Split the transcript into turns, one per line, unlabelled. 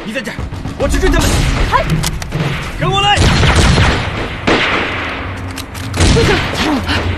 你在这儿，我去追他们。
嗨，
跟我来！
队长。